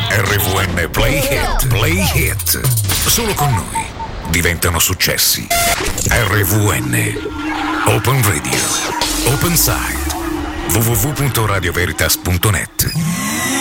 RVN Play Hit, Play Hit. Solo con noi diventano successi. RVN Open Radio, Open Site, www.radioveritas.net.